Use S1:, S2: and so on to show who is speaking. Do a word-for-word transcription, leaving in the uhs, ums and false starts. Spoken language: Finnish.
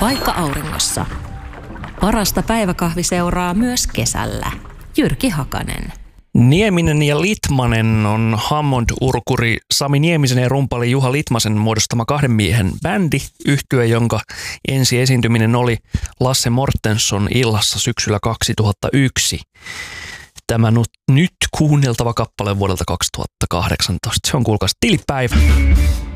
S1: paikka auringossa. Parasta päiväkahvi seuraa myös kesällä. Jyrki Hakanen.
S2: Nieminen ja Litmanen on Hammond-urkuri Sami Niemisen ja rumpali Juha Litmasen muodostama kahden miehen bändi, yhtye, jonka ensi esiintyminen oli Lasse Mortensson illassa syksyllä kaksituhattayksi. Tämä nyt kuunneltava kappale vuodelta kaksituhattakahdeksantoista. Se on kuulkaas tilipäivä.